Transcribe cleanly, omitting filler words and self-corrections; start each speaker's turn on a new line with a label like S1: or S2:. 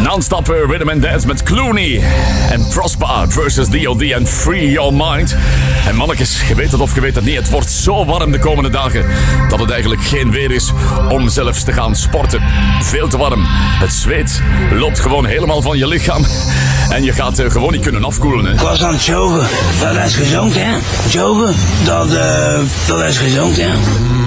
S1: Non-stop rhythm and dance met Clooney en Prosper versus D.O.D. en Free Your Mind. En mannetjes, je weet het of je weet het niet, het wordt zo warm de komende dagen dat het eigenlijk geen weer is om zelfs te gaan sporten. Veel te warm. Het zweet loopt gewoon helemaal van je lichaam en je gaat gewoon niet kunnen afkoelen. Hè.
S2: Ik was aan het joggen. Dat is gezond, hè? Joggen, dat is gezond, hè?